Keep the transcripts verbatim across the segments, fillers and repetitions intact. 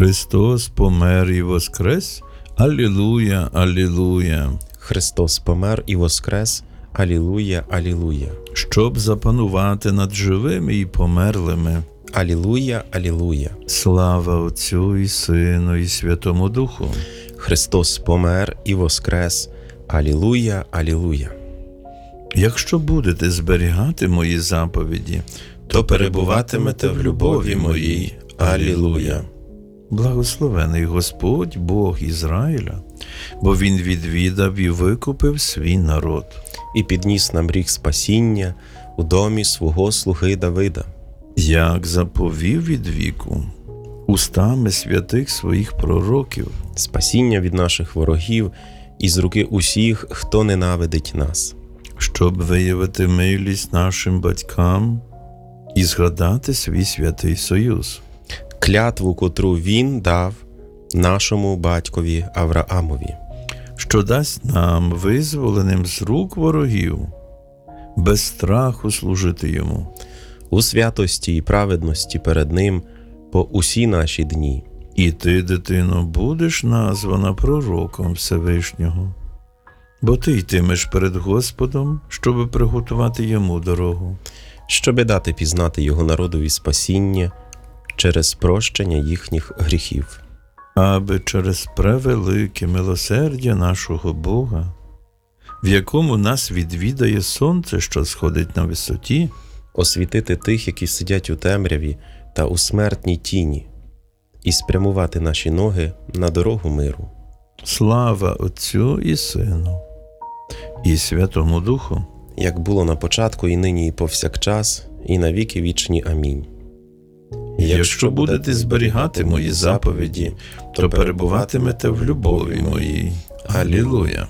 Христос помер і воскрес. Алілуя, алілуя. Христос помер і воскрес. Алілуя, алілуя. Щоб запанувати над живими і померлими. Алілуя, алілуя. Слава Отцю і Сину і Святому Духу. Христос помер і воскрес. Алілуя, алілуя. Якщо будете зберігати мої заповіді, то перебуватимете в любові моїй. Алілуя. Благословений Господь, Бог Ізраїля, бо Він відвідав і викупив свій народ. І підніс нам ріг спасіння у домі свого слуги Давида. Як заповів від віку, устами святих своїх пророків. Спасіння від наших ворогів і з руки усіх, хто ненавидить нас. Щоб виявити милість нашим батькам і згадати свій святий союз. Клятву, котру він дав нашому батькові Авраамові. Що дасть нам, визволеним з рук ворогів, без страху служити йому. У святості і праведності перед ним по усі наші дні. І ти, дитино, будеш названа пророком Всевишнього, бо ти йтимеш перед Господом, щоби приготувати йому дорогу. Щоби дати пізнати його народові спасіння через прощення їхніх гріхів. Аби через превелике милосердя нашого Бога, в якому нас відвідає сонце, що сходить на висоті, освітити тих, які сидять у темряві та у смертній тіні, і спрямувати наші ноги на дорогу миру. Слава Отцю і Сину, і Святому Духу, як було на початку, і нині, і повсякчас, і на віки вічні. Амінь. Якщо будете зберігати мої заповіді, то перебуватимете в любові моїй. Алілуя.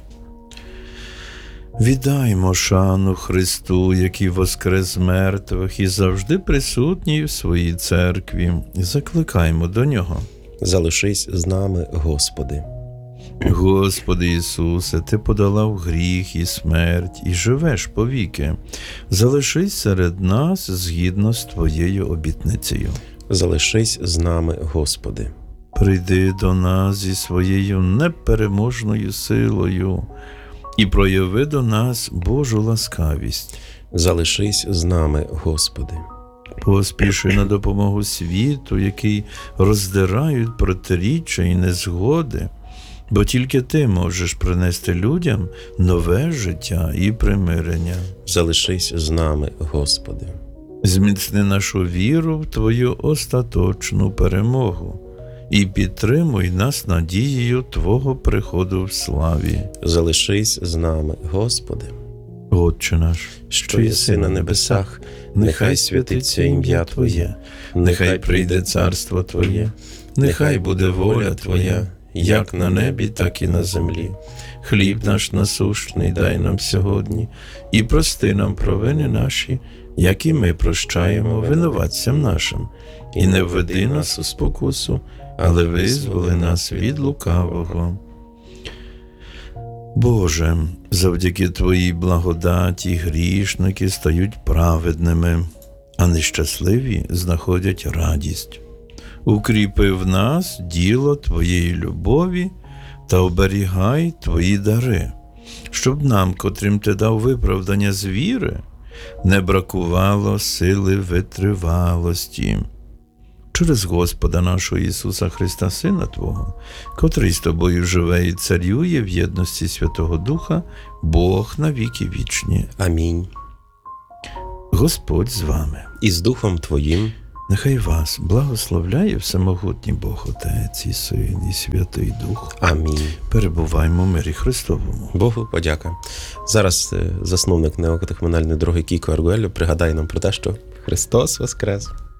Віддаймо шану Христу, який воскрес з мертвих і завжди присутній в своїй церкві. Закликаймо до Нього. Залишись з нами, Господи. Господи Ісусе, Ти подолав гріх і смерть і живеш повіки. Залишись серед нас згідно з Твоєю обітницею. Залишись з нами, Господи. Прийди до нас зі своєю непереможною силою і прояви до нас Божу ласкавість. Залишись з нами, Господи. Поспіши на допомогу світу, який роздирають протиріччя і незгоди, бо тільки Ти можеш принести людям нове життя і примирення. Залишись з нами, Господи. Зміцни нашу віру в Твою остаточну перемогу і підтримуй нас надією Твого приходу в славі. Залишись з нами, Господи. Отче наш, що єси на небесах, нехай святиться ім'я Твоє, нехай прийде царство Твоє, нехай буде воля Твоя, як на небі, так і на землі. Хліб наш насущний дай нам сьогодні, і прости нам провини наші, як і ми прощаємо винуватцям нашим. І не введи нас у спокусу, але визволи нас від лукавого. Боже, завдяки Твоїй благодаті грішники стають праведними, а нещасливі знаходять радість. Укріпи в нас діло Твоєї любові та оберігай Твої дари, щоб нам, котрим Ти дав виправдання з віри, не бракувало сили витривалості. Через Господа нашого Ісуса Христа, Сина Твого, котрий з Тобою живе і царює в єдності Святого Духа, Бог на віки вічні. Амінь. Господь з вами. І з Духом Твоїм. Нехай вас благословляє всемогутній Бог Отець і Син і Святий Дух. Амінь. Перебуваємо в мирі Христовому. Богу подяка. Зараз засновник неокатехменальної дороги Кіко Аргуельо пригадає нам про те, що Христос воскрес.